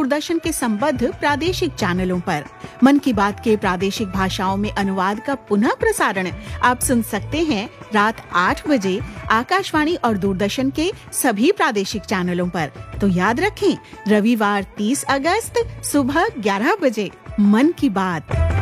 दूरदर्शन के संबद्ध प्रादेशिक चैनलों पर। मन की बात के प्रादेशिक भाषाओं में अनुवाद का पुनः प्रसारण आप सुन सकते हैं रात 8 बजे आकाशवाणी और दूरदर्शन के सभी प्रादेशिक चैनलों पर। तो याद रखें, रविवार 30 अगस्त सुबह 11 बजे मन की बात।